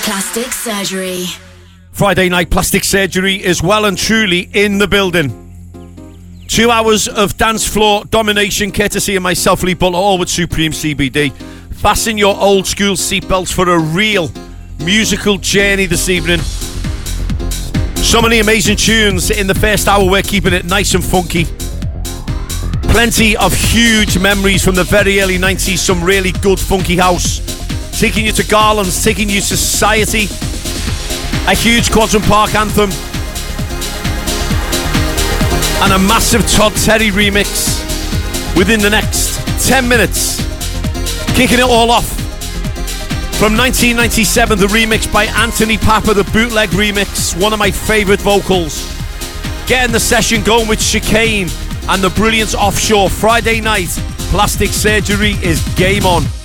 Plastic Surgery. Friday night Plastic Surgery is well and truly in the building. 2 hours of dance floor domination courtesy of myself, Lee Butler, all with Supreme CBD. Fasten your old school seatbelts for a real musical journey this evening. So many amazing tunes in the first hour. We're keeping it nice and funky. Plenty of huge memories from the very early 90s. Some really good funky house. Taking you to Garland's, taking you to Society. A huge Quadrant Park anthem. And a massive Todd Terry remix within the next 10 minutes. Kicking it all off. From 1997, the remix by Anthony Papa, the bootleg remix. One of my favourite vocals. Getting the session going with Chicane and the Brilliance Offshore. Friday night, Plastic Surgery is game on.